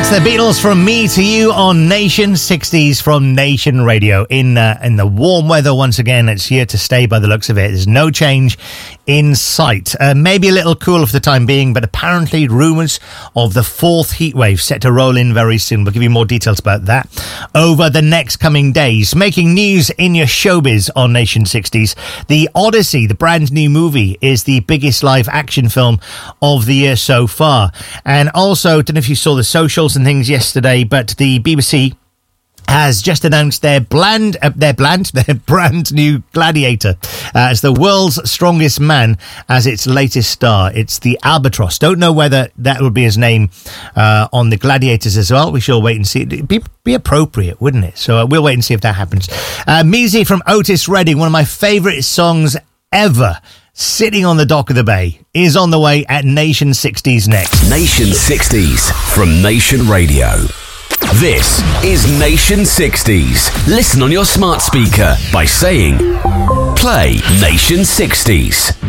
It's the Beatles from me to you on Nation 60s from Nation Radio. In the warm weather once again, it's here to stay by the looks of it. There's no change in sight. Maybe a little cool for the time being, but apparently rumours of the fourth heatwave set to roll in very soon. We'll give you more details about that over the next coming days. Making news in your showbiz on Nation 60s. The Odyssey, the brand new movie, is the biggest live action film of the year so far. And also, don't know if you saw the socials and things yesterday, but the BBC has just announced their brand new Gladiator as the world's strongest man as its latest star. It's the Albatross. Don't know whether that will be his name on the Gladiators as well. We shall wait and see. It'd be appropriate, wouldn't it? So we'll wait and see if that happens. Measy from Otis Redding, one of my favourite songs ever. Sitting on the Dock of the Bay is on the way at Nation 60s next. Nation 60s from Nation Radio. This is Nation 60s. Listen on your smart speaker by saying, play Nation 60s.